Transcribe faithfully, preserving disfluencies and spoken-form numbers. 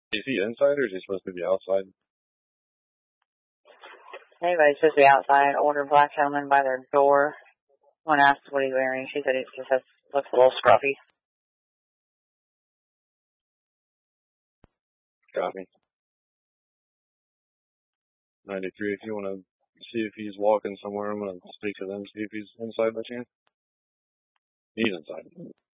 Is he inside or is he supposed to be outside? Anybody's supposed to be outside. Older black gentleman by their door. When asked what he's wearing, she said it just has, looks a little scruffy. Copy. ninety-three, if you want to see if he's walking somewhere, I'm going to speak to them, see if he's inside by chance. He's inside.